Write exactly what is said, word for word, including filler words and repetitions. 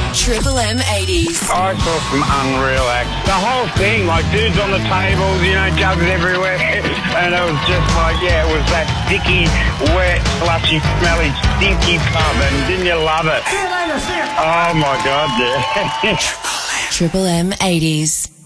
Triple M eighties. I saw some unreal acts. The whole thing, like dudes on the tables, you know, jugs everywhere. And it was just like, yeah, it was that sticky, wet, slushy, smelly, stinky pub. And didn't you love it? Oh, my God, yeah. Triple M eighties.